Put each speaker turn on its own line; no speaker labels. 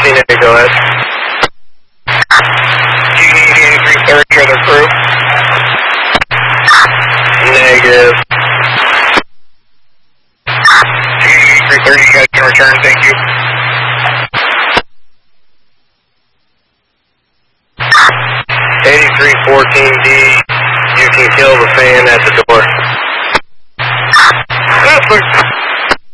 1480, go ahead.
Do you need 8330 other crew?
Negative.
8330, you guys can return, thank you.
8314D, you can kill the fan at the door.
Perfect.